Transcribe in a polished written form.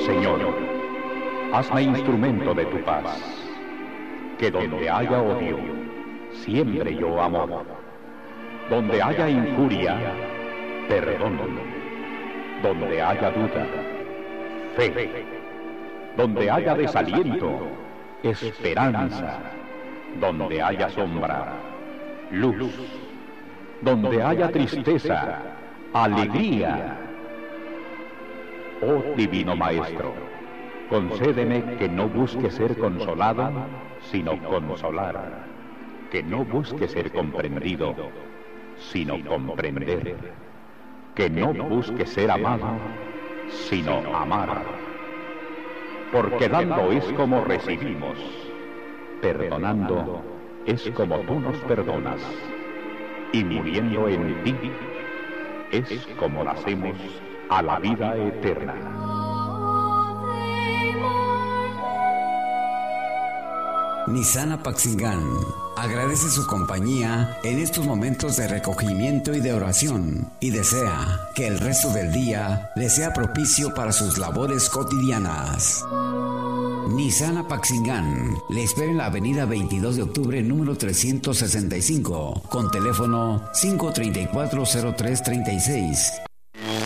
Señor, hazme instrumento de tu paz, que donde haya odio, siembre yo amor, donde haya injuria, perdón, donde haya duda, fe, donde haya desaliento, esperanza, donde haya sombra, luz, donde haya tristeza, alegría. Oh Divino Maestro, concédeme que no busque ser consolado, sino consolar, que no busque ser comprendido, sino comprender, que no busque ser amado, sino amar. Porque dando es como recibimos, perdonando es como tú nos perdonas, y muriendo en ti es como nacemos a la vida eterna. Nissan Apaxingán agradece su compañía en estos momentos de recogimiento y de oración y desea que el resto del día le sea propicio para sus labores cotidianas. Nissan Apaxingán le espera en la avenida 22 de octubre número 365 con teléfono 534-0336